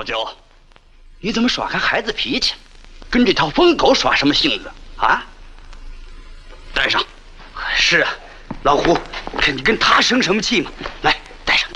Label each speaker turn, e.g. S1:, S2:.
S1: 老九，你怎么耍开孩子脾气，跟这条疯狗耍什么性子啊？带上。是啊，老胡，看你跟他生什么气嘛？来，